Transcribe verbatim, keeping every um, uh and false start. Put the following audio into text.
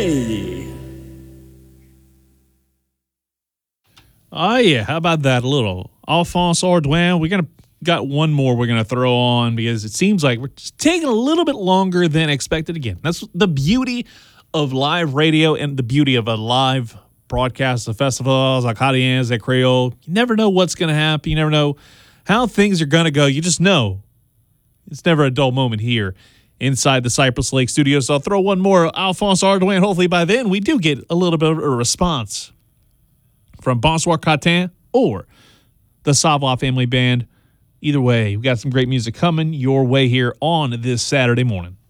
Hey! Oh, yeah. How about that? A little Alphonse Ardouin. We're going to got one more we're going to throw on because it seems like we're just taking a little bit longer than expected. Again, that's the beauty of live radio and the beauty of a live broadcast of festivals like Acadiens at Creole. You never know what's going to happen. You never know how things are going to go. You just know it's never a dull moment here inside the Cypress Lake studio. So I'll throw one more Alphonse Ardouin. Hopefully by then we do get a little bit of a response from Bonsoir Catin or the Savoir Family Band. Either way, we got some great music coming your way here on this Saturday morning.